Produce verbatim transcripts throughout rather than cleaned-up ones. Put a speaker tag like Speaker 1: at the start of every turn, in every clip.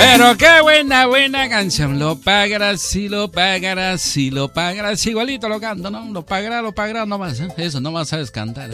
Speaker 1: Pero qué buena, buena canción. Lo pagarás, si lo pagarás, si lo pagarás. Igualito lo canto, ¿no? Lo pagará, lo pagará nomás. ¿eh? Eso, nomás sabes cantar.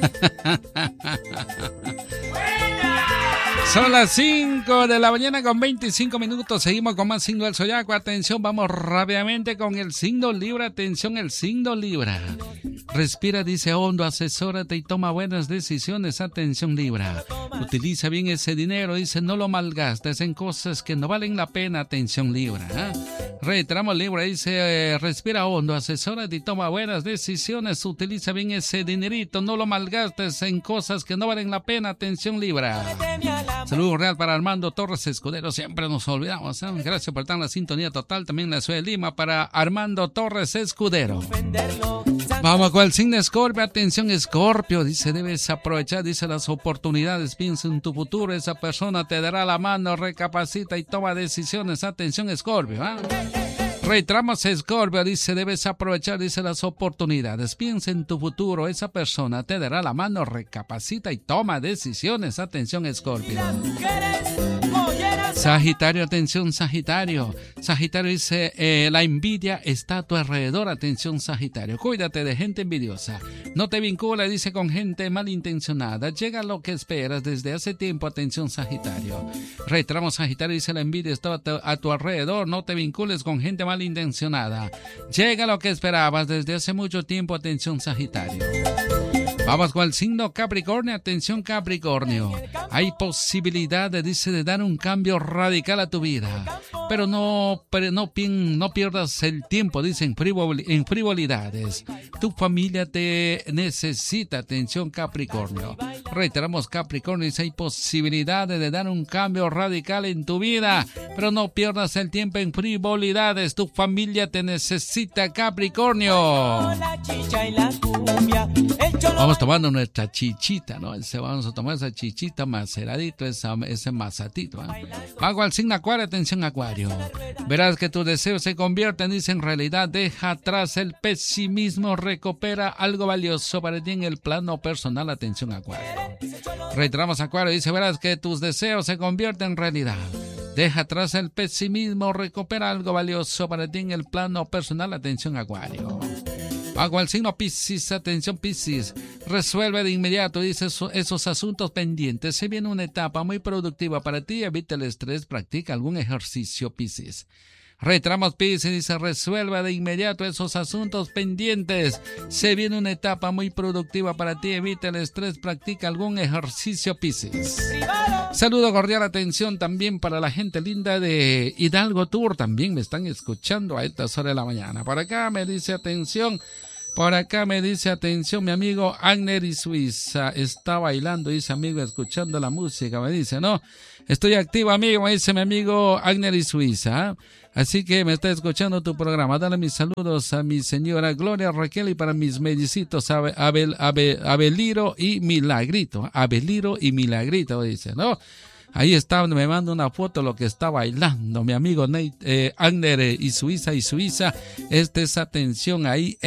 Speaker 1: Son las cinco de la mañana con veinticinco minutos. Seguimos con más signo del zodiaco. Atención, vamos rápidamente con el signo Libra. Atención, el signo Libra. Respira, dice hondo, asesórate y toma buenas decisiones. Atención, Libra. Utiliza bien ese dinero, dice, no lo malgastes en cosas que no valen la pena. Atención, Libra. ¿eh? Reiteramos, Libra, dice, eh, respira hondo, asesórate y toma buenas decisiones. Utiliza bien ese dinerito, no lo malgastes en cosas que no valen la pena. Atención, Libra. Saludo real para Armando Torres Escudero, siempre nos olvidamos. ¿eh? Gracias por estar en la sintonía total. También la ciudad de Lima para Armando Torres Escudero. Vamos con el signo Escorpio. Atención, Escorpio, dice, debes aprovechar, dice, las oportunidades. Piensa en tu futuro, esa persona te dará la mano, recapacita y toma decisiones. Atención, Escorpio. ¿eh? Reiteramos, Escorpio, dice, debes aprovechar, dice, las oportunidades. Piensa en tu futuro, esa persona te dará la mano, recapacita y toma decisiones. Atención, Escorpio. Sagitario, atención, Sagitario. Sagitario dice, eh, la envidia está a tu alrededor. Atención, Sagitario. Cuídate de gente envidiosa. No te vincula, dice, con gente malintencionada. Llega lo que esperas desde hace tiempo. Atención, Sagitario. Reiteramos, Sagitario, dice, la envidia está a tu, a tu alrededor. No te vincules con gente malintencionada. Llega lo que esperabas desde hace mucho tiempo. Atención, Sagitario. Vamos con el signo Capricornio. Atención, Capricornio. Hay posibilidad, de, dice, de dar un cambio radical a tu vida. Pero no, pero no, no pierdas el tiempo, dice, en, frivol, en frivolidades. Tu familia te necesita. Atención, Capricornio. Reiteramos, Capricornio, dice, hay posibilidad de dar un cambio radical en tu vida. Pero no pierdas el tiempo en frivolidades. Tu familia te necesita, Capricornio. Vamos tomando nuestra chichita, ¿no? Vamos a tomar esa chichita maceradito, esa, ese mazatito. ¿eh? Vamos al signo Acuario. Atención, Acuario. Verás que tus deseos se convierten, dice, en realidad. Deja atrás el pesimismo, recupera algo valioso para ti en el plano personal. Atención, Acuario. Reiteramos, Acuario, dice, verás que tus deseos se convierten en realidad. Deja atrás el pesimismo, recupera algo valioso para ti en el plano personal. Atención, Acuario. Hago el signo Piscis. Atención, Piscis. Resuelve de inmediato, dice, esos, esos asuntos pendientes. Se viene una etapa muy productiva para ti. Evita el estrés. Practica algún ejercicio, Piscis. Reiteramos, Piscis, dice, resuelve de inmediato esos asuntos pendientes. Se viene una etapa muy productiva para ti. Evita el estrés. Practica algún ejercicio, Piscis. Saludo cordial, atención también para la gente linda de Hidalgo Tour. También me están escuchando a estas horas de la mañana. Por acá me dice, atención. Por acá me dice, atención, mi amigo Agner y Suiza está bailando, dice, amigo, escuchando la música, me dice, ¿no? Estoy activo, amigo, me dice mi amigo Agner y Suiza. ¿eh? Así que me está escuchando tu programa. Dale mis saludos a mi señora Gloria Raquel y para mis mellicitos Abel, Abel, Abel, Abeliro y Milagrito. Abeliro y Milagrito, dice, ¿no? Ahí está, me manda una foto de lo que está bailando mi amigo Nate, eh, Agner y Suiza y Suiza. Esta es atención ahí.